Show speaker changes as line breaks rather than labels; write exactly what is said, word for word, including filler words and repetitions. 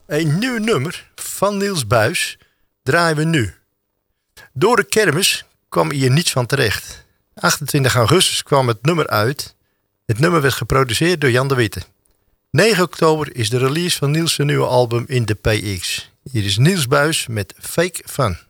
Een nieuw nummer van Niels Buijs draaien we nu. Door de kermis kwam hier niets van terecht. achtentwintig augustus kwam het nummer uit. Het nummer werd geproduceerd door Jan de Witte. negen oktober is de release van Niels' nieuwe album in de P X. Hier is Niels Buijs met Fake Fun.